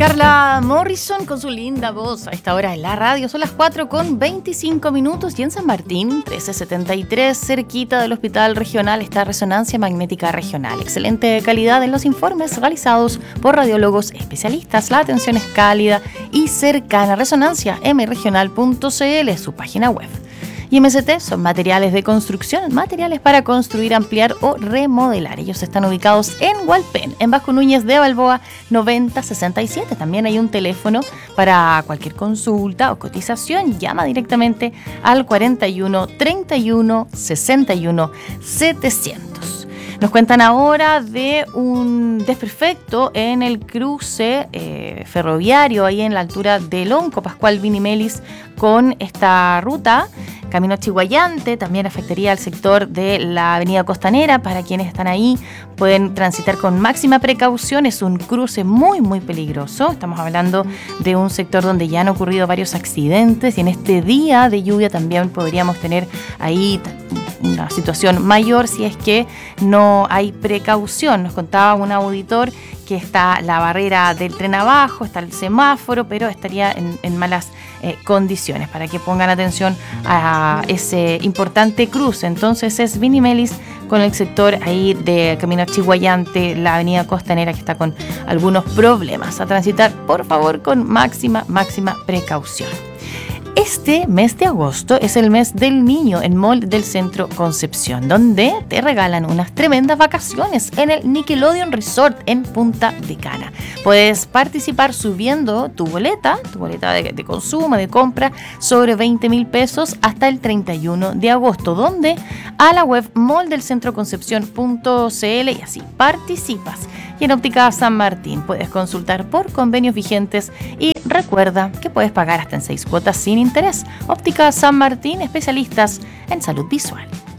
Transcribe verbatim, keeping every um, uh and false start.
Carla Morrison con su linda voz a esta hora en la radio. Son las cuatro con veinticinco minutos y en San Martín, trece setenta y tres, cerquita del Hospital Regional, está Resonancia Magnética Regional. Excelente calidad en los informes realizados por radiólogos especialistas. La atención es cálida y cercana. Resonancia m regional punto c l es su página web. Y M S T son materiales de construcción, materiales para construir, ampliar o remodelar. Ellos están ubicados en Hualpén, en Vasco Núñez de Balboa noventa sesenta y siete. También hay un teléfono para cualquier consulta o cotización. Llama directamente al cuarenta y uno, treinta y uno, sesenta y uno, setecientos. Nos cuentan ahora de un desperfecto en el cruce eh, ferroviario, ahí en la altura de Lonco, Pascual Vinimelis, con esta ruta. Camino Chiguayante también afectaría al sector de la avenida Costanera. Para quienes están ahí, pueden transitar con máxima precaución. Es un cruce muy, muy peligroso. Estamos hablando de un sector donde ya han ocurrido varios accidentes y en este día de lluvia también podríamos tener ahí una situación mayor si es que no hay precaución. Nos contaba un auditor que está la barrera del tren abajo, está el semáforo, pero estaría en, en malas eh, condiciones, para que pongan atención a ese importante cruce. Entonces es Vinimelis con el sector ahí de Camino Chiguayante, la avenida Costanera, que está con algunos problemas. A transitar, por favor, con máxima, máxima precaución. Este mes de agosto es el mes del niño en Mall del Centro Concepción, donde te regalan unas tremendas vacaciones en el Nickelodeon Resort en Punta de Cana. Puedes participar subiendo tu boleta, tu boleta de, de consumo, de compra, sobre veinte mil pesos hasta el treinta y uno de agosto, donde a la web mall del centro concepción punto c l y así participas. Y en Óptica San Martín puedes consultar por convenios vigentes y recuerda que puedes pagar hasta en seis cuotas sin interés. Óptica San Martín, especialistas en salud visual.